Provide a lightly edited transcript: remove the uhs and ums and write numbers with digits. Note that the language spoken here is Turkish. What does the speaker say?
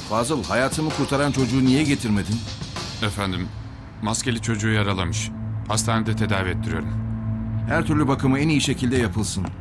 Fazıl, hayatımı kurtaran çocuğu niye getirmedin? Efendim, maskeli çocuğu yaralamış. Hastanede tedavi ettiriyorum. Her türlü bakımı en iyi şekilde yapılsın.